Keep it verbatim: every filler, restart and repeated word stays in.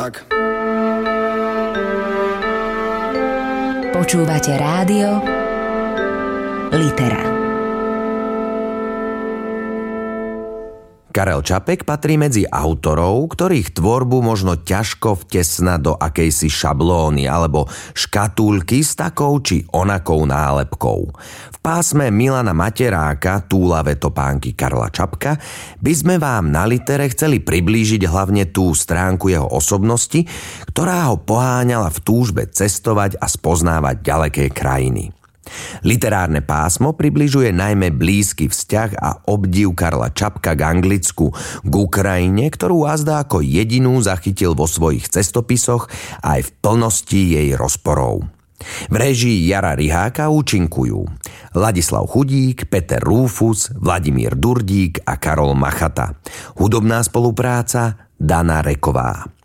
tak. Počúvate rádio Litera. Karel Čapek patrí medzi autorov, ktorých tvorbu možno ťažko vtesnať do akejsi šablóny alebo škatúlky s takou či onakou nálepkou. V pásme Milana Materáka, Túlavé topánky Karla Čapka, by sme vám na Litere chceli priblížiť hlavne tú stránku jeho osobnosti, ktorá ho poháňala v túžbe cestovať a spoznávať ďaleké krajiny. Literárne pásmo približuje najmä blízky vzťah a obdiv Karla Čapka k Anglicku, k Ukrajine, ktorú azda ako jedinú zachytil vo svojich cestopisoch aj v plnosti jej rozporov. V réžii Jara Riháka účinkujú Ladislav Chudík, Peter Rúfus, Vladimír Durdík a Karol Machata. Hudobná spolupráca Dana Reková.